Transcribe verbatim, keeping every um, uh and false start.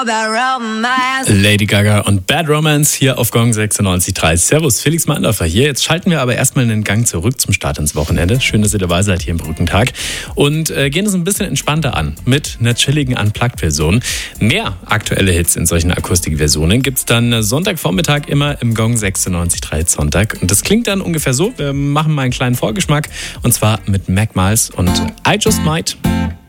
Lady Gaga und Bad Romance hier auf Gong sechsundneunzig Komma drei. Servus, Felix Meindorfer hier. Jetzt schalten wir aber erstmal einen Gang zurück zum Start ins Wochenende. Schön, dass ihr dabei seid hier im Brückentag. Und äh, gehen es ein bisschen entspannter an mit einer chilligen Unplugged-Version. Mehr aktuelle Hits in solchen Akustikversionen gibt es dann Sonntagvormittag immer im Gong sechsundneunzig Komma drei Sonntag. Und das klingt dann ungefähr so. Wir machen mal einen kleinen Vorgeschmack. Und zwar mit Mac Miles und I Just Might.